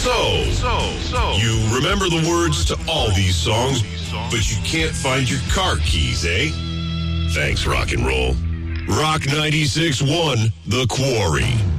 You remember the words to all these songs, but you can't find your car keys, eh? Thanks, rock and roll. Rock 96.1, The Quarry.